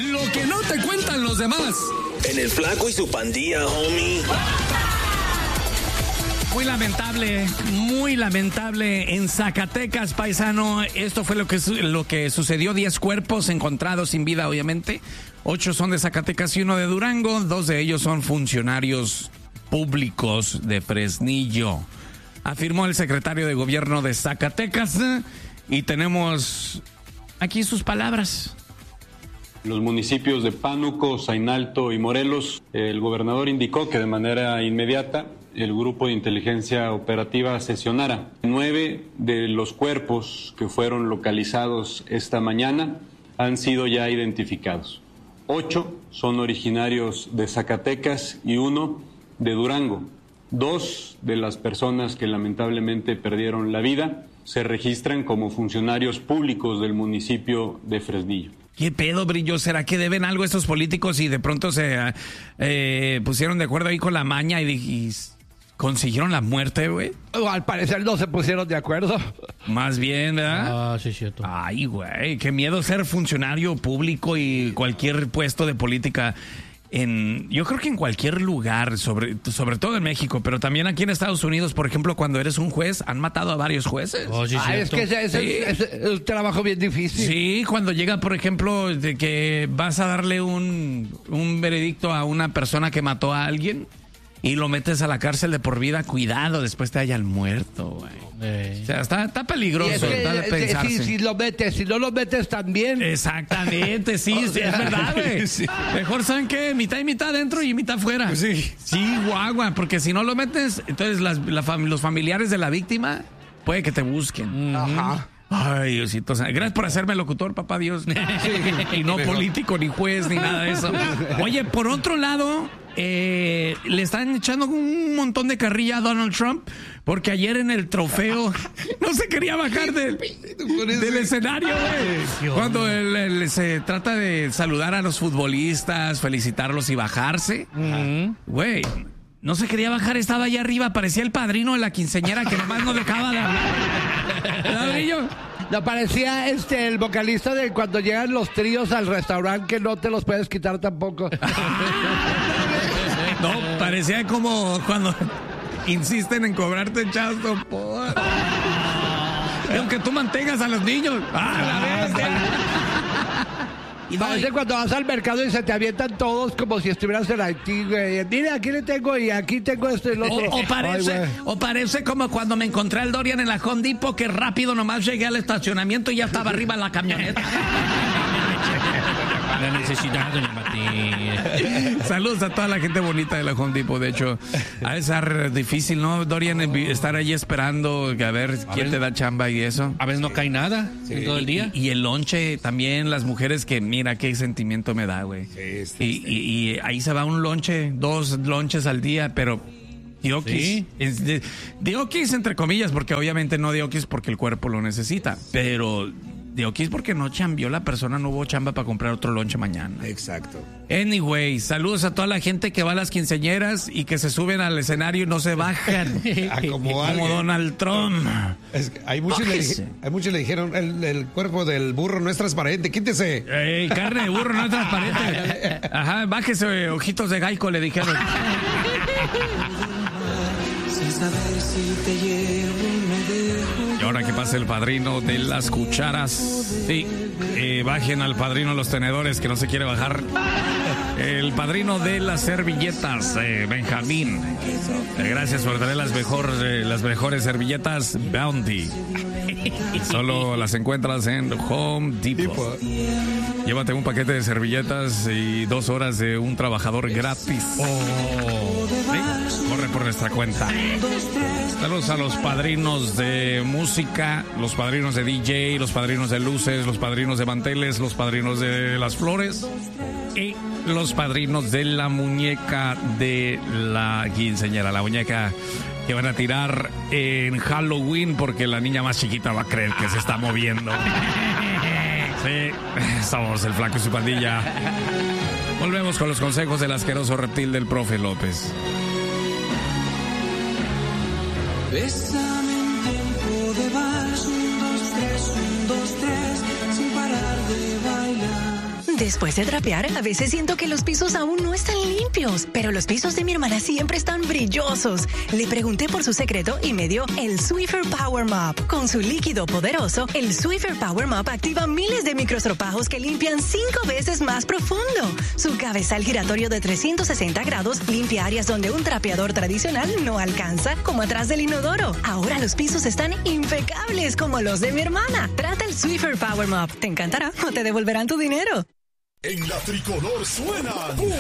Lo que no te cuentan los demás. En el Flaco y su pandilla, homie. Muy lamentable en Zacatecas, paisano. Esto fue lo que sucedió. 10 cuerpos encontrados sin vida, obviamente. 8 son de Zacatecas y 1 de Durango. 2 de ellos son funcionarios públicos de Fresnillo, afirmó el secretario de gobierno de Zacatecas. Y tenemos aquí sus palabras. Los municipios de Pánuco, Zainalto y Morelos, el gobernador indicó que de manera inmediata el grupo de inteligencia operativa sesionara 9 de los cuerpos que fueron localizados esta mañana han sido ya identificados. 8 son originarios de Zacatecas y 1 de Durango. 2 de las personas que lamentablemente perdieron la vida se registran como funcionarios públicos del municipio de Fresnillo. ¿Qué pedo, Brillo? ¿Será que deben algo estos políticos y de pronto se pusieron de acuerdo ahí con la maña y consiguieron la muerte, güey? Al parecer no se pusieron de acuerdo. Más bien, ¿verdad? Ah, sí, cierto. Ay, güey, qué miedo ser funcionario público y cualquier puesto de política. Yo creo que en cualquier lugar, sobre todo en México, pero también aquí en Estados Unidos, por ejemplo, cuando eres un juez, han matado a varios jueces. Oh, sí, es que es un trabajo bien difícil. Sí, cuando llega, por ejemplo, de que vas a darle un veredicto a una persona que mató a alguien y lo metes a la cárcel de por vida, cuidado, después te hayan muerto, güey. O sea, está peligroso. Es que, si lo metes, si no lo metes también. Exactamente, sí, es verdad, güey. Sí. Mejor, ¿saben qué? Mitad y mitad dentro y mitad fuera. Sí, guagua, porque si no lo metes, entonces los familiares de la víctima puede que te busquen. Ajá. Ay, Diosito, gracias por hacerme locutor, papá Dios. Y no político, ni juez, ni nada de eso. Oye, por otro lado, le están echando un montón de carrilla a Donald Trump porque ayer en el trofeo no se quería bajar del escenario, güey. Cuando él se trata de saludar a los futbolistas, felicitarlos y bajarse, güey. No se quería bajar, estaba allá arriba, parecía el padrino de la quinceañera que nomás no dejaba de hablar. ¿Verdad, Brillo? No, parecía el vocalista de cuando llegan los tríos al restaurante que no te los puedes quitar tampoco. No, parecía como cuando insisten en cobrarte chasto. Aunque tú mantengas a los niños. La vez, Y parece cuando vas al mercado y se te avientan todos como si estuvieras en Haití, güey. Mira, aquí le tengo y aquí tengo esto y lo otro. O parece como cuando me encontré al Dorian en la Home Depot, que rápido nomás llegué al estacionamiento y ya estaba arriba en la camioneta. La necesidad, doña Mati. Saludos a toda la gente bonita de la Home Depot. De hecho, ha de ser difícil, ¿no, Dorian? Estar allí esperando a ver quién te da chamba y eso. A veces no cae nada en todo el día. Y el lonche también, las mujeres que, mira, qué sentimiento me da, güey. Y ahí se va un lonche, 2 lonches al día, pero diokis. Sí. Diokis entre comillas, porque obviamente no diokis porque el cuerpo lo necesita, pero diokis porque no chambeó la persona, no hubo chamba para comprar otro lonche mañana. Exacto. Anyway, saludos a toda la gente que va a las quinceañeras y que se suben al escenario y no se bajan. como Donald Trump. Hay muchos le dijeron, el cuerpo del burro no es transparente, quítese. Carne de burro no es transparente. Ajá, bájese, ojitos de Gaico, le dijeron. Y ahora que pasa el padrino de las cucharas. Sí, bajen al padrino los tenedores que no se quiere bajar. El padrino de las servilletas, Benjamín. Gracias por traer las mejores servilletas Bounty. Solo las encuentras en Home Depot. Llévate un paquete de servilletas y 2 horas de un trabajador gratis. ¿Sí? Corre por nuestra cuenta. Saludos a los padrinos de música, los padrinos de DJ, los padrinos de luces, los padrinos de manteles, los padrinos de las flores y los padrinos de la muñeca de la quinceañera, la muñeca que van a tirar en Halloween porque la niña más chiquita va a creer que se está moviendo. Sí, somos el Flaco y su pandilla. Volvemos con los consejos del asqueroso reptil del profe López. Bésame en tiempo de vals, 1, 2, 3, 1, 2, 3, sin parar de bailar. Después de trapear, a veces siento que los pisos aún no están limpios, pero los pisos de mi hermana siempre están brillosos. Le pregunté por su secreto y me dio el Swiffer Power Mop. Con su líquido poderoso, el Swiffer Power Mop activa miles de microestropajos que limpian 5 veces más profundo. Su cabezal giratorio de 360 grados limpia áreas donde un trapeador tradicional no alcanza, como atrás del inodoro. Ahora los pisos están impecables como los de mi hermana. Trata el Swiffer Power Mop. Te encantará o te devolverán tu dinero. En la tricolor suenan